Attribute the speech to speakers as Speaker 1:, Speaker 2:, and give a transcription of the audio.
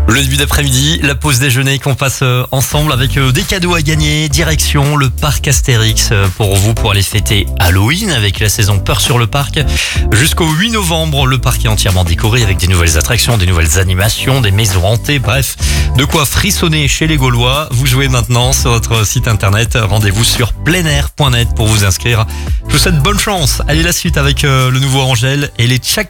Speaker 1: Le début d'après-midi, la pause déjeuner qu'on passe ensemble avec des cadeaux à gagner. Direction le parc Astérix pour vous pour aller fêter Halloween avec la saison Peur sur le parc. Jusqu'au 8 novembre, le parc est entièrement décoré avec des nouvelles attractions, des nouvelles animations, des maisons hantées, bref, de quoi frissonner chez les Gaulois. Vous jouez maintenant sur notre site internet. Rendez-vous sur pleinair.net pour vous inscrire. Je vous souhaite bonne chance. Allez, la suite avec le nouveau Angèle et les Tchak